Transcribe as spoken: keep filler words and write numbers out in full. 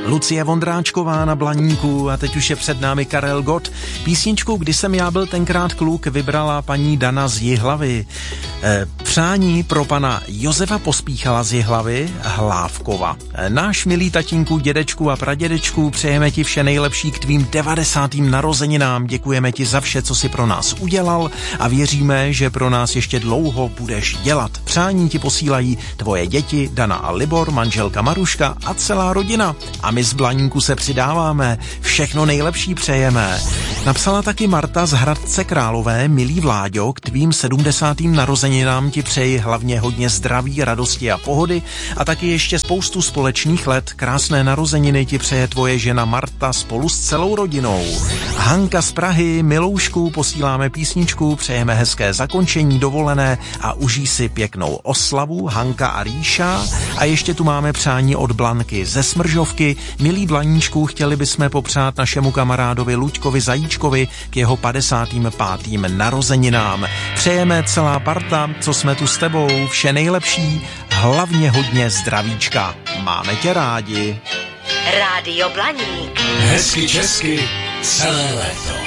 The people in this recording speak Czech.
Lucie Vondráčková na Blaníku a teď už je před námi Karel Gott. Písničku Kdy jsem já byl tenkrát kluk vybrala paní Dana z Jihlavy. E, přání pro pana Josefa Pospíchala z Jihlavy Hlávkova. E, náš milý tatínku, dědečku a pradědečku, přejeme ti vše nejlepší k tvým devadesátým narozeninám. Děkujeme ti za vše, co jsi pro nás udělal a věříme, že pro nás ještě dlouho budeš dělat. Přání ti posílají tvoje děti Dana a Libor, manželka Maruška a celá rodina. A my z Blaníku se přidáváme. Všechno nejlepší přejeme. Napsala taky Marta z Hradce Králové. Milý Vláďo, k tvým sedmdesátým narozeninám ti přeji hlavně hodně zdraví, radosti a pohody a taky ještě spoustu společných let. Krásné narozeniny ti přeje tvoje žena Marta spolu s celou rodinou. Hanka z Prahy, miloušku, posíláme písničku, přejeme hezké zakončení dovolené a užij si pěknou oslavu. Hanka a Ríša. A ještě tu máme přání od Blanky ze Smržovky. Milí Blaníčku, chtěli bychom popřát našemu kamarádovi Luďkovi Zajíčkovi k jeho padesátým pátým narozeninám. Přejeme celá parta, co jsme tu s tebou, vše nejlepší, hlavně hodně zdravíčka. Máme tě rádi. Rádio Blaník. Hezky česky celé léto.